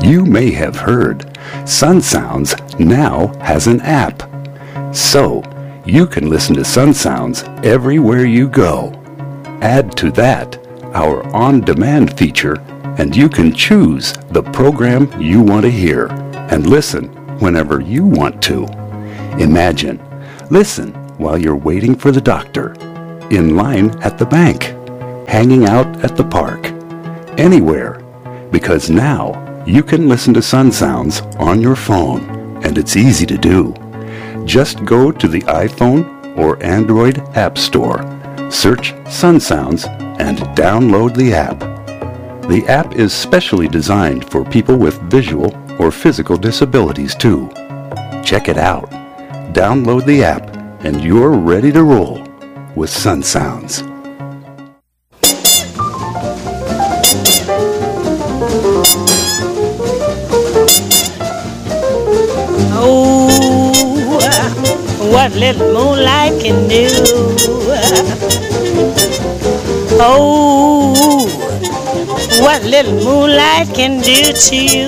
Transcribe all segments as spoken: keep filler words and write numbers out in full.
You may have heard Sun Sounds now has an app. So, you can listen to Sun Sounds everywhere you go. Add to that our on-demand feature, and you can choose the program you want to hear and listen whenever you want to. Imagine, listen while you're waiting for the doctor, in line at the bank, hanging out at the park, anywhere, because now you can listen to Sun Sounds on your phone, and it's easy to do. Just go to the iPhone or Android App Store, search Sun Sounds, and download the app. The app is specially designed for people with visual or physical disabilities too. Check it out. Download the app, and you're ready to roll with Sun Sounds. Oh, what little moonlight can do. Oh, what little moonlight can do to you.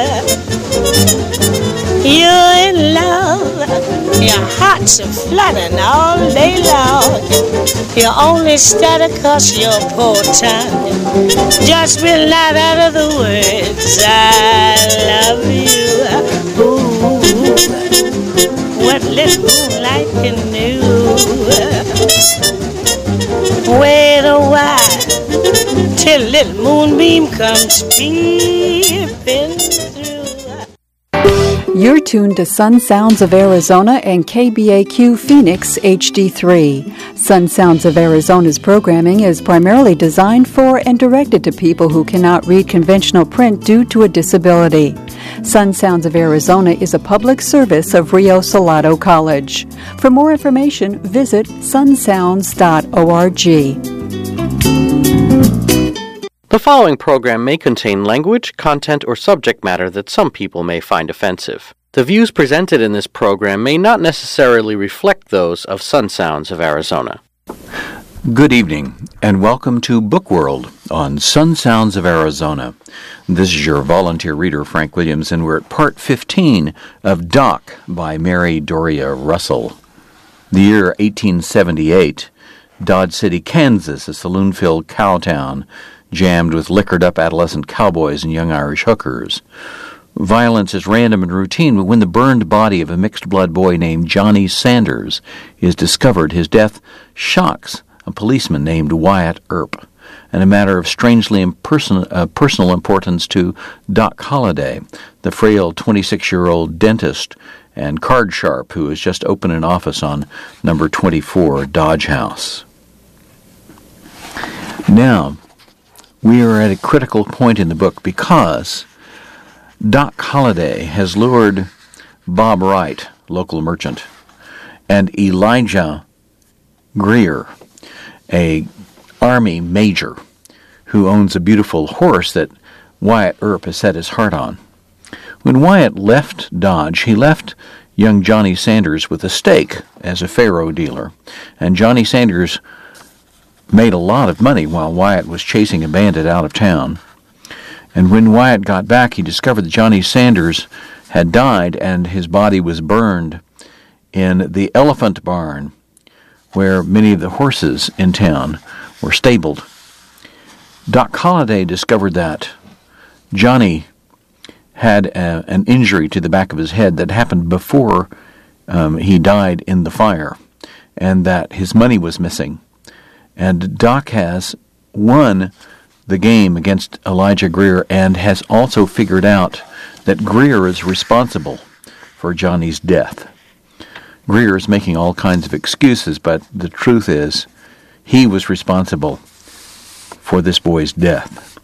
You're in love, your heart's a fluttering all day long. You only stutter 'cause your poor tongue just will not utter the words I love you. Ooh, what little moonlight can do. Wait a while till little moonbeam comes peeping through. You're tuned to Sun Sounds of Arizona and K B A Q Phoenix H D three. Sun Sounds of Arizona's programming is primarily designed for and directed to people who cannot read conventional print due to a disability. Sun Sounds of Arizona is a public service of Rio Salado College. For more information, visit sun sounds dot org. The following program may contain language, content, or subject matter that some people may find offensive. The views presented in this program may not necessarily reflect those of Sun Sounds of Arizona. Good evening, and welcome to Book World on Sun Sounds of Arizona. This is your volunteer reader, Frank Williams, and we're at part fifteen of Doc by Mary Doria Russell. The year eighteen seventy-eight, Dodge City, Kansas, a saloon-filled cow town, jammed with liquored-up adolescent cowboys and young Irish hookers. Violence is random and routine, but when the burned body of a mixed-blood boy named Johnny Sanders is discovered, his death shocks a policeman named Wyatt Earp, and a matter of strangely imperson- uh, personal importance to Doc Holliday, the frail twenty-six-year-old dentist and card sharp who has just opened an office on number twenty-four Dodge House. Now, we are at a critical point in the book because Doc Holliday has lured Bob Wright, local merchant, and Elijah Greer, a Army major who owns a beautiful horse that Wyatt Earp has set his heart on. When Wyatt left Dodge, he left young Johnny Sanders with a stake as a faro dealer, and Johnny Sanders made a lot of money while Wyatt was chasing a bandit out of town. And when Wyatt got back, he discovered that Johnny Sanders had died and his body was burned in the elephant barn where many of the horses in town were stabled. Doc Holliday discovered that Johnny had a, an injury to the back of his head that happened before um, he died in the fire, and that his money was missing. And Doc has won the game against Elijah Greer and has also figured out that Greer is responsible for Johnny's death. Greer is making all kinds of excuses, but the truth is he was responsible for this boy's death.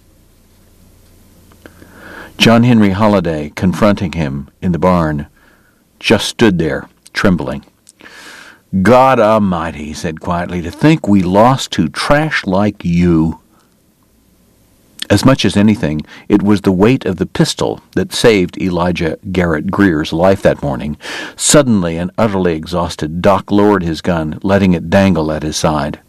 John Henry Holliday, confronting him in the barn, just stood there, trembling. "God Almighty," he said quietly, "to think we lost to trash like you." As much as anything, it was the weight of the pistol that saved Elijah Garrett Greer's life that morning. Suddenly and utterly exhausted, Doc lowered his gun, letting it dangle at his side.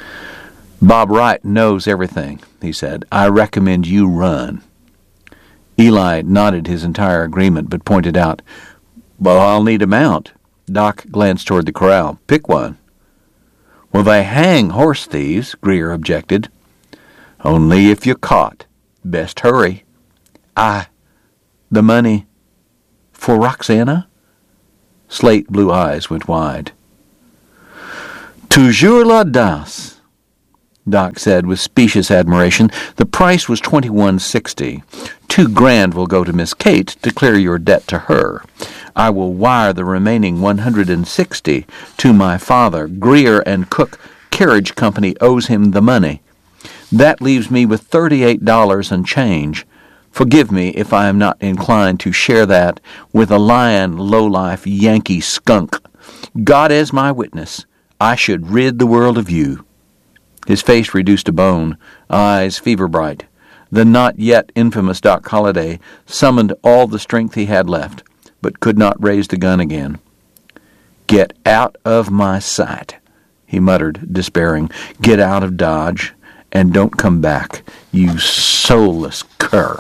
"Bob Wright knows everything," he said. "I recommend you run." Eli nodded his entire agreement, but pointed out, "Well, I'll need a mount." Doc glanced toward the corral. "Pick one." "Well, they hang horse thieves," Greer objected. "Only if you're caught. Best hurry." "I... the money... for Roxana?" Slate blue eyes went wide. "Toujours l'audace," Doc said with specious admiration. "The price was twenty-one sixty. Two grand will go to Miss Kate to clear your debt to her. I will wire the remaining one hundred and sixty to my father. Greer and Cook Carriage Company owes him the money. That leaves me with thirty-eight dollars and change. Forgive me if I am not inclined to share that with a lying, low-life Yankee skunk. God is my witness, I should rid the world of you." His face reduced to bone, eyes fever-bright. The not yet infamous Doc Holliday summoned all the strength he had left, but could not raise the gun again. "Get out of my sight," he muttered, despairing. "Get out of Dodge, and don't come back, you soulless cur."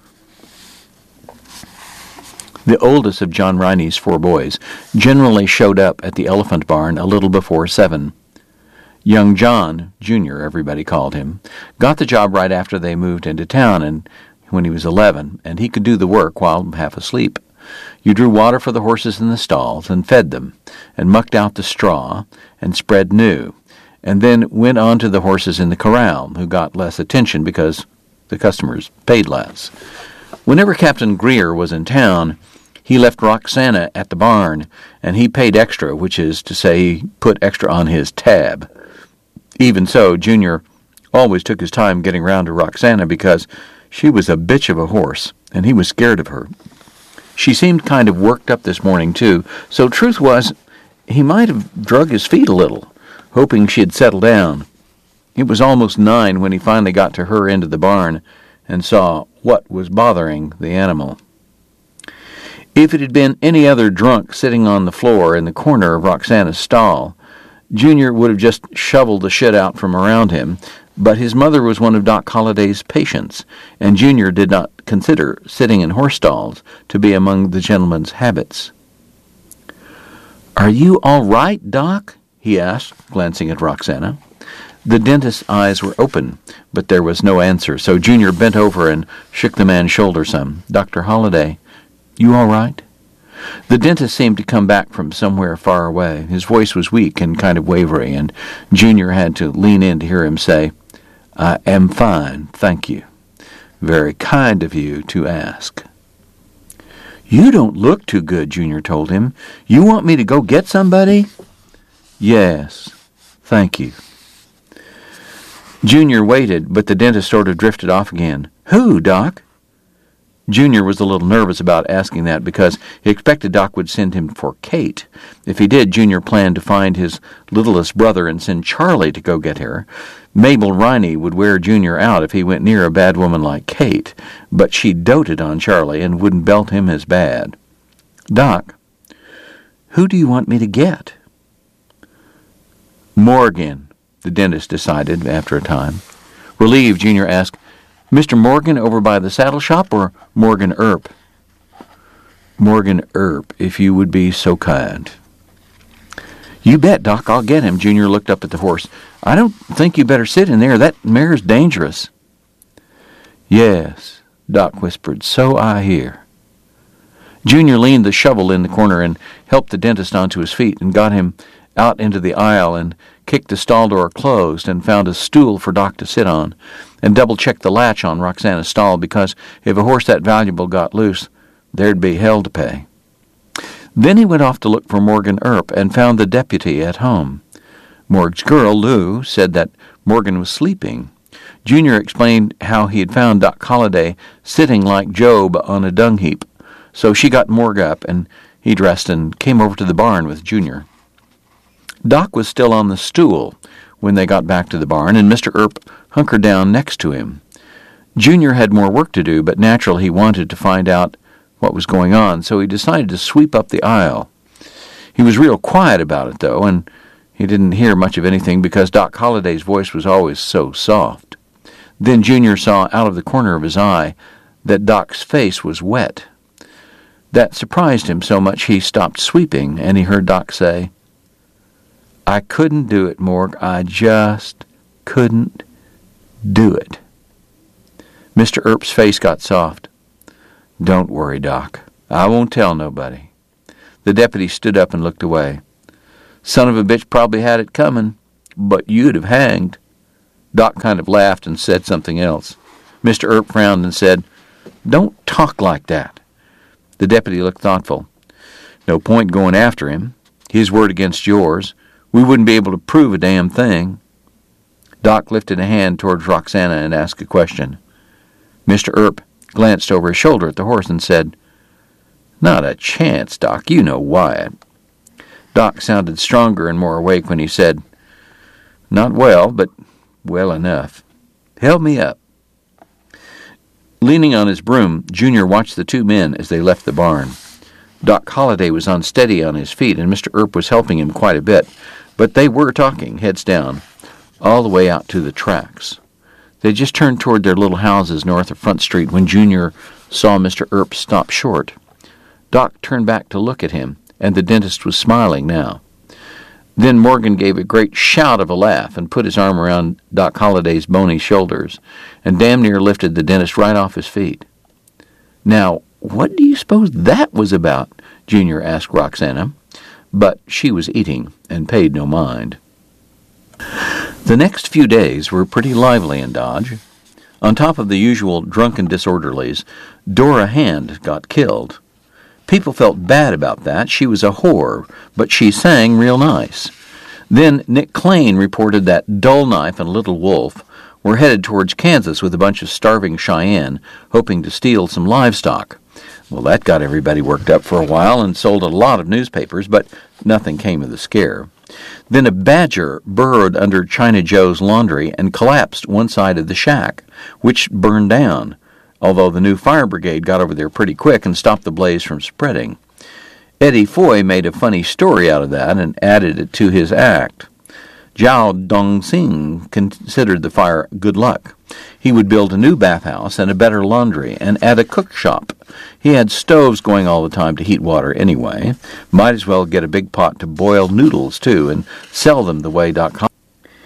The oldest of John Riney's four boys generally showed up at the elephant barn a little before seven. Young John, Junior, everybody called him, got the job right after they moved into town and when he was eleven, and he could do the work while half asleep. You drew water for the horses in the stalls and fed them, and mucked out the straw and spread new, and then went on to the horses in the corral, who got less attention because the customers paid less. Whenever Captain Greer was in town, he left Roxana at the barn, and he paid extra, which is to say he put extra on his tab. Even so, Junior always took his time getting round to Roxana because she was a bitch of a horse, and he was scared of her. She seemed kind of worked up this morning, too, so truth was, he might have drug his feet a little, hoping she'd settle down. It was almost nine when he finally got to her end of the barn and saw what was bothering the animal. If it had been any other drunk sitting on the floor in the corner of Roxana's stall, Junior would have just shoveled the shit out from around him, but his mother was one of Doc Holliday's patients, and Junior did not consider sitting in horse stalls to be among the gentleman's habits. "Are you all right, Doc?" he asked, glancing at Roxana. The dentist's eyes were open, but there was no answer, so Junior bent over and shook the man's shoulder some. "Doctor Holliday, you all right?" The dentist seemed to come back from somewhere far away. His voice was weak and kind of wavery, and Junior had to lean in to hear him say, "I am fine, thank you. Very kind of you to ask." "You don't look too good," Junior told him. "You want me to go get somebody?" "Yes, thank you." Junior waited, but the dentist sort of drifted off again. "Who, Doc?" Junior was a little nervous about asking that because he expected Doc would send him for Kate. If he did, Junior planned to find his littlest brother and send Charlie to go get her. Mabel Riney would wear Junior out if he went near a bad woman like Kate, but she doted on Charlie and wouldn't belt him as bad. "Doc, who do you want me to get?" "Morgan," the dentist decided after a time. Relieved, Junior asked, "Mister Morgan over by the saddle shop or Morgan Earp?" "Morgan Earp, if you would be so kind." "You bet, Doc, I'll get him." Junior looked up at the horse. "I don't think you better sit in there. That mare's dangerous." "Yes," Doc whispered, "so I hear." Junior leaned the shovel in the corner and helped the dentist onto his feet and got him out into the aisle and kicked the stall door closed and found a stool for Doc to sit on and double-checked the latch on Roxana's stall because if a horse that valuable got loose, there'd be hell to pay. Then he went off to look for Morgan Earp and found the deputy at home. Morg's girl, Lou, said that Morgan was sleeping. Junior explained how he had found Doc Holliday sitting like Job on a dung heap, so she got Morg up and he dressed and came over to the barn with Junior. Doc was still on the stool when they got back to the barn, and Mister Earp hunkered down next to him. Junior had more work to do, but naturally he wanted to find out what was going on, so he decided to sweep up the aisle. He was real quiet about it, though, and he didn't hear much of anything because Doc Holliday's voice was always so soft. Then Junior saw out of the corner of his eye that Doc's face was wet. That surprised him so much he stopped sweeping, and he heard Doc say, "I couldn't do it, Mork. I just couldn't do it." Mister Earp's face got soft. "Don't worry, Doc. I won't tell nobody." The deputy stood up and looked away. "Son of a bitch probably had it coming, but you'd have hanged." Doc kind of laughed and said something else. Mister Earp frowned and said, "Don't talk like that." The deputy looked thoughtful. "No point going after him. His word against yours. We wouldn't be able to prove a damn thing." Doc lifted a hand towards Roxana and asked a question. Mister Earp glanced over his shoulder at the horse and said, "Not a chance, Doc. You know Wyatt." Doc sounded stronger and more awake when he said, "Not well, but well enough. Help me up." Leaning on his broom, Junior watched the two men as they left the barn. Doc Holliday was unsteady on his feet, and Mister Earp was helping him quite a bit, but they were talking, heads down, all the way out to the tracks. They just turned toward their little houses north of Front Street when Junior saw Mister Earp stop short. Doc turned back to look at him, and the dentist was smiling now. Then Morgan gave a great shout of a laugh and put his arm around Doc Holliday's bony shoulders and damn near lifted the dentist right off his feet. "Now, what do you suppose that was about?" Junior asked Roxana, but she was eating and paid no mind. The next few days were pretty lively in Dodge. On top of the usual drunken disorderlies, Dora Hand got killed. People felt bad about that. She was a whore, but she sang real nice. Then Nick Klain reported that Dull Knife and Little Wolf were headed towards Kansas with a bunch of starving Cheyenne, hoping to steal some livestock. Well, that got everybody worked up for a while and sold a lot of newspapers, but nothing came of the scare. Then a badger burrowed under China Joe's laundry and collapsed one side of the shack, which burned down, although the new fire brigade got over there pretty quick and stopped the blaze from spreading. Eddie Foy made a funny story out of that and added it to his act. Zhao Dongxing considered the fire good luck. He would build a new bathhouse and a better laundry and add a cook shop. He had stoves going all the time to heat water anyway. Might as well get a big pot to boil noodles, too, and sell them the way Doc Holliday.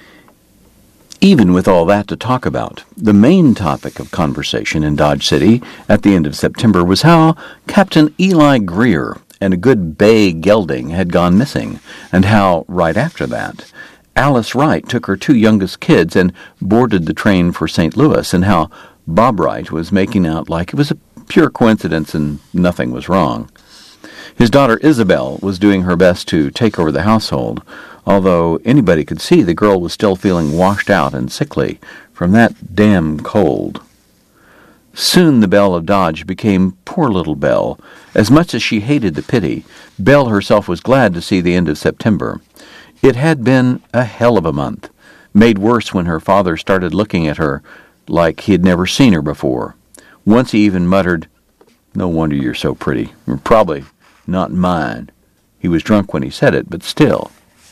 Even with all that to talk about, the main topic of conversation in Dodge City at the end of September was how Captain Eli Greer and a good Bay Gelding had gone missing, and how, right after that, Alice Wright took her two youngest kids and boarded the train for Saint Louis, and how Bob Wright was making out like it was a pure coincidence and nothing was wrong. His daughter Isabel was doing her best to take over the household, although anybody could see the girl was still feeling washed out and sickly from that damn cold. Soon the Belle of Dodge became poor little Belle. As much as she hated the pity, Belle herself was glad to see the end of September. It had been a hell of a month, made worse when her father started looking at her like he had never seen her before. Once he even muttered, "No wonder you're so pretty. You're probably not mine." He was drunk when he said it, but still.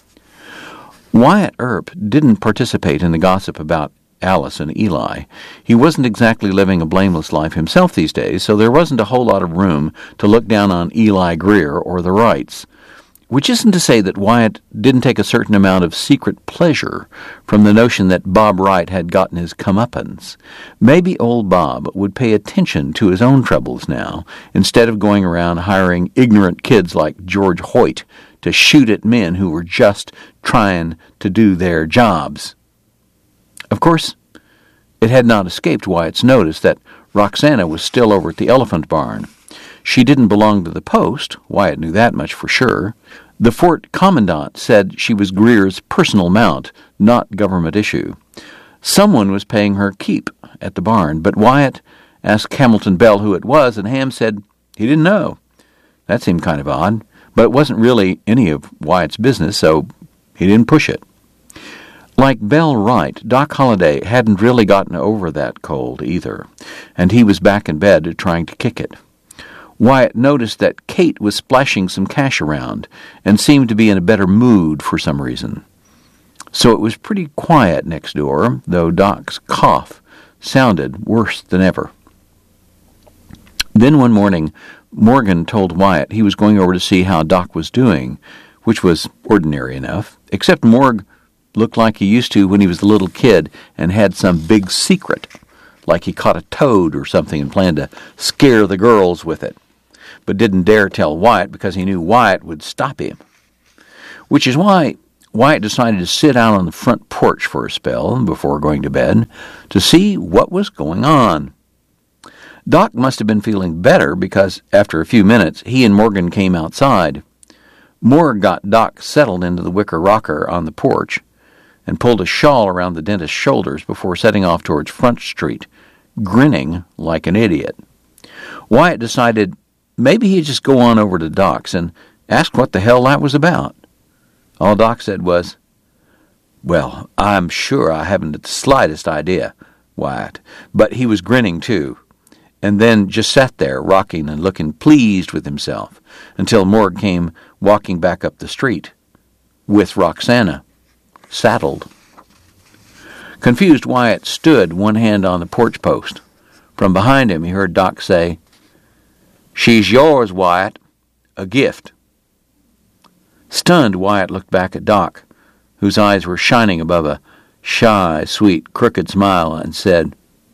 Wyatt Earp didn't participate in the gossip about Alice and Eli. He wasn't exactly living a blameless life himself these days, so there wasn't a whole lot of room to look down on Eli Greer or the Wrights. Which isn't to say that Wyatt didn't take a certain amount of secret pleasure from the notion that Bob Wright had gotten his comeuppance. Maybe old Bob would pay attention to his own troubles now, instead of going around hiring ignorant kids like George Hoyt to shoot at men who were just trying to do their jobs. Of course, it had not escaped Wyatt's notice that Roxana was still over at the Elephant Barn. She didn't belong to the post. Wyatt knew that much for sure. The fort commandant said she was Greer's personal mount, not government issue. Someone was paying her keep at the barn, but Wyatt asked Hamilton Bell who it was, and Ham said he didn't know. That seemed kind of odd, but it wasn't really any of Wyatt's business, so he didn't push it. Like Bell Wright, Doc Holliday hadn't really gotten over that cold either, and he was back in bed trying to kick it. Wyatt noticed that Kate was splashing some cash around and seemed to be in a better mood for some reason. So it was pretty quiet next door, though Doc's cough sounded worse than ever. Then one morning, Morgan told Wyatt he was going over to see how Doc was doing, which was ordinary enough, except Morg looked like he used to when he was a little kid and had some big secret, like he caught a toad or something and planned to scare the girls with it, but didn't dare tell Wyatt because he knew Wyatt would stop him. Which is why Wyatt decided to sit out on the front porch for a spell before going to bed to see what was going on. Doc must have been feeling better because after a few minutes he and Morgan came outside. Morg got Doc settled into the wicker rocker on the porch and pulled a shawl around the dentist's shoulders before setting off towards Front Street, grinning like an idiot. Wyatt decided maybe he'd just go on over to Doc's and ask what the hell that was about. All Doc said was, "Well, I'm sure I haven't the slightest idea, Wyatt," but he was grinning too, and then just sat there rocking and looking pleased with himself until Morg came walking back up the street with Roxana, saddled. Confused, Wyatt stood, one hand on the porch post. From behind him he heard Doc say, "She's yours, Wyatt. A gift." Stunned, Wyatt looked back at Doc, whose eyes were shining above a shy, sweet, crooked smile, and said,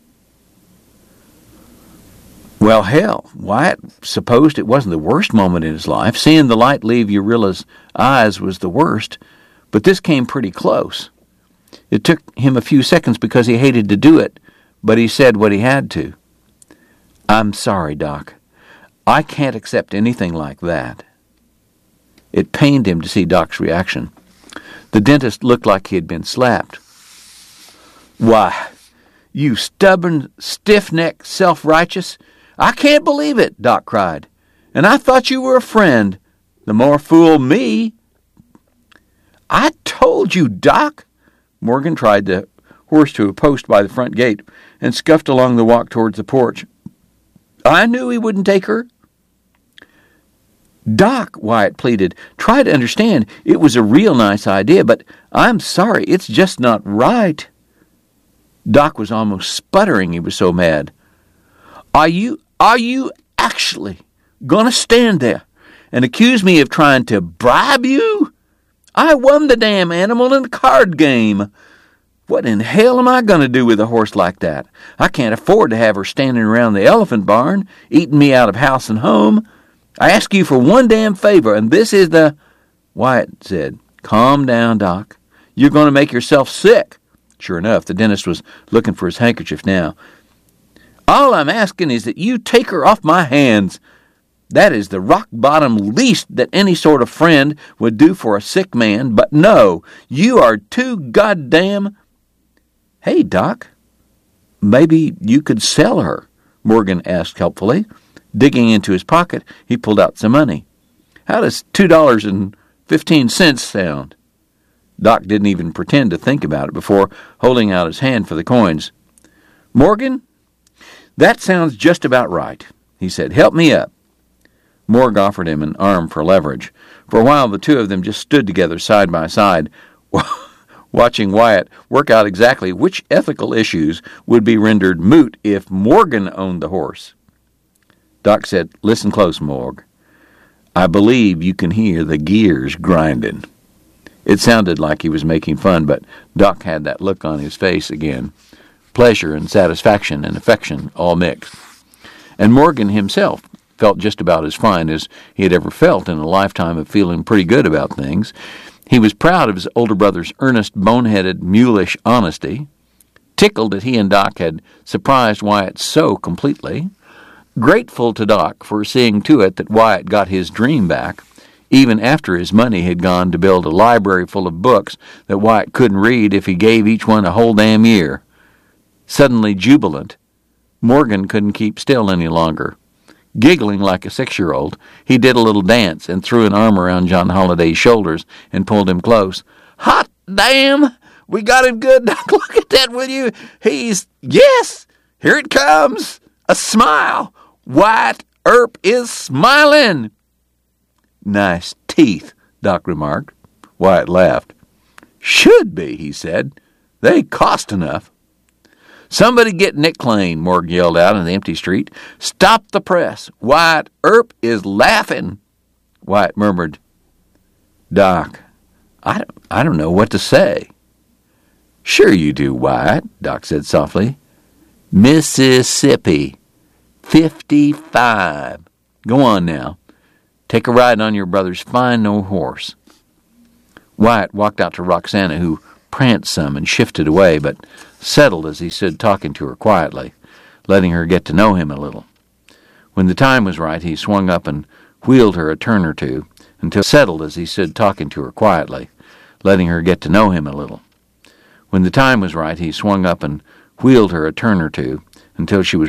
"Well, hell, Wyatt supposed it wasn't the worst moment in his life. Seeing the light leave Urilla's eyes was the worst, but this came pretty close. It took him a few seconds because he hated to do it, but he said what he had to. I'm sorry, Doc. I can't accept anything like that." It pained him to see Doc's reaction. The dentist looked like he had been slapped. "Why, you stubborn, stiff-necked, self-righteous, I can't believe it," Doc cried. "And I thought you were a friend. The more fool me." "I told you, Doc." Morgan tried to horse to a post by the front gate and scuffed along the walk towards the porch. "I knew he wouldn't take her." "Doc," Wyatt pleaded, "try to understand. It was a real nice idea, but I'm sorry, it's just not right." Doc was almost sputtering, he was so mad. Are you, are you actually going to stand there and accuse me of trying to bribe you? I won the damn animal in the card game. What in hell am I going to do with a horse like that? I can't afford to have her standing around the elephant barn, eating me out of house and home. I ask you for one damn favor, and this is the... Wyatt said, "Calm down, Doc. You're going to make yourself sick." Sure enough, the dentist was looking for his handkerchief now. "All I'm asking is that you take her off my hands. That is the rock-bottom least that any sort of friend would do for a sick man, but no, you are too goddamn..." "Hey, Doc, maybe you could sell her," Morgan asked helpfully. Digging into his pocket, he pulled out some money. "How does two dollars and fifteen cents sound?" Doc didn't even pretend to think about it before holding out his hand for the coins. "Morgan, that sounds just about right," he said. "Help me up." Morg offered him an arm for leverage. For a while, the two of them just stood together side by side, watching Wyatt work out exactly which ethical issues would be rendered moot if Morgan owned the horse. Doc said, "Listen close, Morg. I believe you can hear the gears grinding." It sounded like he was making fun, but Doc had that look on his face again. Pleasure and satisfaction and affection all mixed. And Morgan himself felt just about as fine as he had ever felt in a lifetime of feeling pretty good about things. He was proud of his older brother's earnest, boneheaded, mulish honesty, tickled that he and Doc had surprised Wyatt so completely, grateful to Doc for seeing to it that Wyatt got his dream back, even after his money had gone to build a library full of books that Wyatt couldn't read if he gave each one a whole damn year. Suddenly jubilant, Morgan couldn't keep still any longer. Giggling like a six-year-old, he did a little dance and threw an arm around John Holliday's shoulders and pulled him close. "Hot damn! We got him good, Doc. Look at that, will you? He's... Yes! Here it comes! A smile! Wyatt Earp is smiling!" "Nice teeth," Doc remarked. Wyatt laughed. "Should be," he said. "They cost enough." "Somebody get Nick Klain," Morgan yelled out in the empty street. "Stop the press. Wyatt Earp is laughing." Wyatt murmured, "Doc, I don't, I don't know what to say." "Sure you do, Wyatt," Doc said softly. "Mississippi, fifty-five. Go on now. Take a ride on your brother's fine old horse." Wyatt walked out to Roxana, who pranced some and shifted away, but settled as he stood talking to her quietly, letting her get to know him a little. When the time was right, he swung up and wheeled her a turn or two, until settled as he stood talking to her quietly, letting her get to know him a little. When the time was right, he swung up and wheeled her a turn or two, until she was